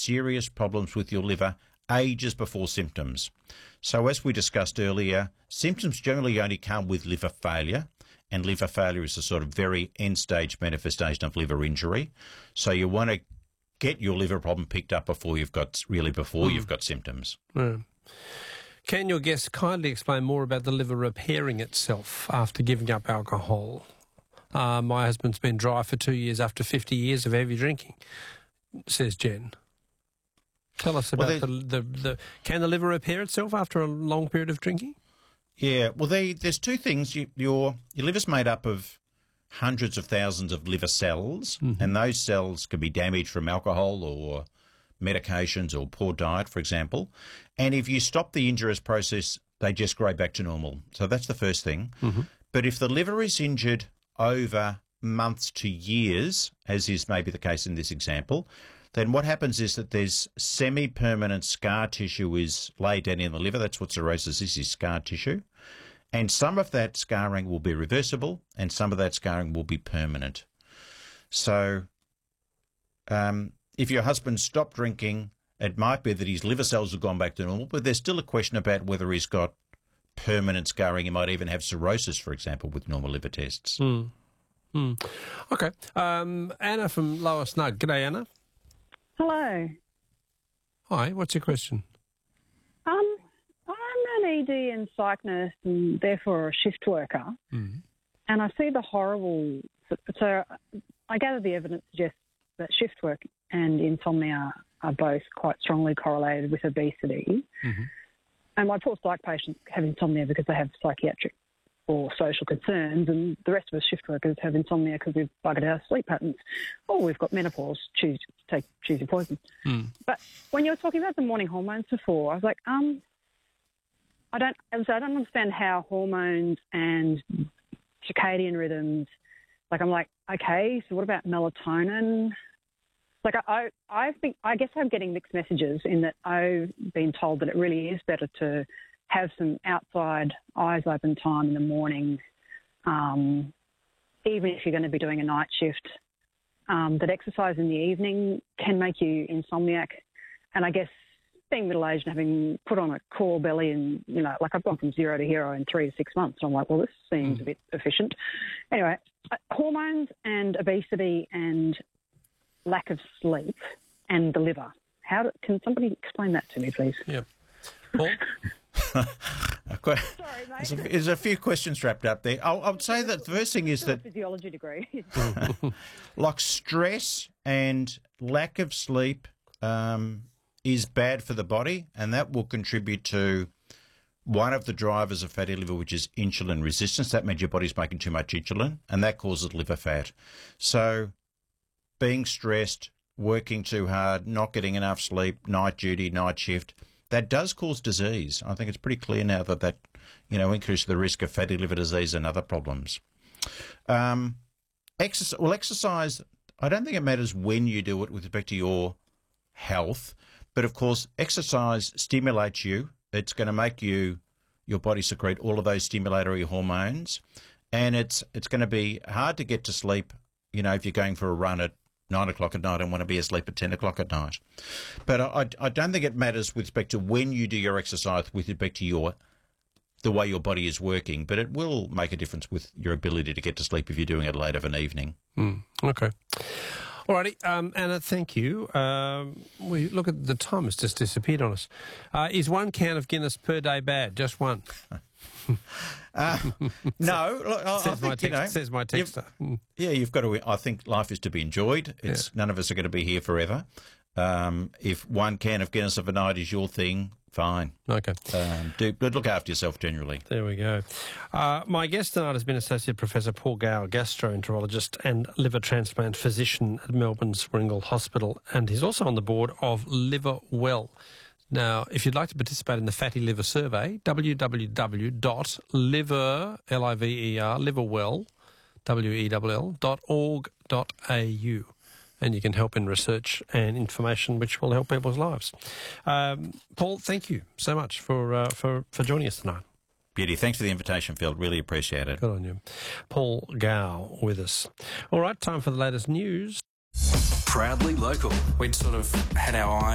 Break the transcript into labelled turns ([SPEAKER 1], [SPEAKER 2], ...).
[SPEAKER 1] serious problems with your liver ages before symptoms. So as we discussed earlier, symptoms generally only come with liver failure, and liver failure is a sort of very end-stage manifestation of liver injury. So you want to get your liver problem picked up before you've got symptoms.
[SPEAKER 2] Can your guest kindly explain more about the liver repairing itself after giving up alcohol? My husband's been dry for 2 years after 50 years of heavy drinking, says Jen. Tell us about can the liver repair itself after a long period of drinking?
[SPEAKER 1] Yeah, well, there's two things. Your liver's made up of hundreds of thousands of liver cells, and those cells can be damaged from alcohol or medications or poor diet, for example. And if you stop the injurious process, they just grow back to normal. So that's the first thing. But if the liver is injured over months to years, as is maybe the case in this example, then what happens is that there's semi-permanent scar tissue is laid down in the liver. That's what cirrhosis is scar tissue. And some of that scarring will be reversible and some of that scarring will be permanent. So if your husband stopped drinking, it might be that his liver cells have gone back to normal, but there's still a question about whether he's got permanent scarring. He might even have cirrhosis, for example, with normal liver tests.
[SPEAKER 2] Okay. Anna from Lower Snug. G'day, Anna.
[SPEAKER 3] Hello.
[SPEAKER 2] Hi, what's your question?
[SPEAKER 3] I'm an ED and psych nurse and therefore a shift worker. And I see the horrible... So I gather the evidence suggests that shift work and insomnia are both quite strongly correlated with obesity. And my poor psych patients have insomnia because they have psychiatric or social concerns, and the rest of us shift workers have insomnia because we've buggered our sleep patterns, or we've got menopause, choose your poison. But when you were talking about the morning hormones before, I was like, I don't understand how hormones and circadian rhythms, I'm like, okay, so what about melatonin? I guess I'm getting mixed messages in that I've been told that it really is better to have some outside eyes open time in the morning, even if you're going to be doing a night shift, that exercise in the evening can make you insomniac. And I guess being middle-aged and having put on a core belly and, I've gone from 0 to hero in 3 to 6 months. So I'm like, well, this seems a bit efficient. Anyway, hormones and obesity and lack of sleep and the liver. Can somebody explain that to me, please?
[SPEAKER 2] Yeah. Paul?
[SPEAKER 3] Sorry, mate.
[SPEAKER 1] There's a few questions wrapped up there. I would say that the first thing is that
[SPEAKER 3] physiology degree,
[SPEAKER 1] like stress and lack of sleep is bad for the body, and that will contribute to one of the drivers of fatty liver, which is insulin resistance. That means your body's making too much insulin, and that causes liver fat. So being stressed, working too hard, not getting enough sleep, night duty, night shift, that does cause disease. I think it's pretty clear now that increases the risk of fatty liver disease and other problems. Exercise, I don't think it matters when you do it with respect to your health, but of course exercise stimulates you. It's going to make your body secrete all of those stimulatory hormones, and it's going to be hard to get to sleep, if you're going for a run at 9 o'clock at night and want to be asleep at 10 o'clock at night. But I don't think it matters with respect to when you do your exercise with respect to the way your body is working, but it will make a difference with your ability to get to sleep if you're doing it late of an evening.
[SPEAKER 2] Okay. All righty, Anna, thank you. We look at the time has just disappeared on us. Is 1 can of Guinness per day bad? Just one?
[SPEAKER 1] No, look,
[SPEAKER 2] says my texter.
[SPEAKER 1] You've got to. I think life is to be enjoyed. None of us are going to be here forever. If 1 can of Guinness of a night is your thing, fine.
[SPEAKER 2] Okay.
[SPEAKER 1] But look after yourself generally.
[SPEAKER 2] There we go. My guest tonight has been Associate Professor Paul Gower, gastroenterologist and liver transplant physician at Melbourne's Warringal Hospital, and he's also on the board of Liver Well. Now, if you'd like to participate in the Fatty Liver Survey, liverwell.org.au, and you can help in research and information which will help people's lives. Paul, thank you so much for joining us tonight.
[SPEAKER 1] Beauty. Thanks for the invitation, Phil. Really appreciate it.
[SPEAKER 2] Good on you. Paul Gower with us. All right, time for the latest news.
[SPEAKER 4] Proudly local. We'd sort of had our eye